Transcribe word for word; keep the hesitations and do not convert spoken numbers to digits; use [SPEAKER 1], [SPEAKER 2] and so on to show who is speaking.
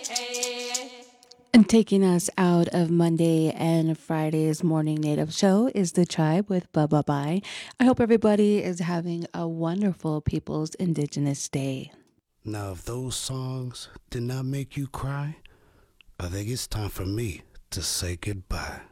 [SPEAKER 1] And taking us out of Monday and Friday's morning native show is The Tribe with Bubba Bai. I hope everybody is having a wonderful People's Indigenous Day.
[SPEAKER 2] Now, if those songs did not make you cry, I think it's time for me to say goodbye.